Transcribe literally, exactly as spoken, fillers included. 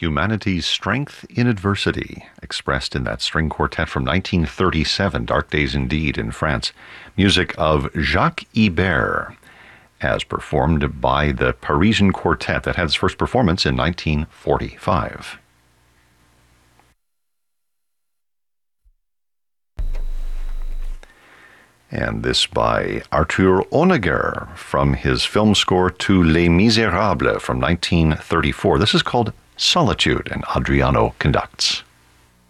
Humanity's Strength in Adversity, expressed in that string quartet from nineteen thirty-seven, Dark Days Indeed, in France. Music of Jacques Ibert, as performed by the Parisian Quartet that had its first performance in nineteen forty-five. And this by Arthur Honegger from his film score to Les Miserables from nineteen thirty-four. This is called Solitude, and Adriano conducts.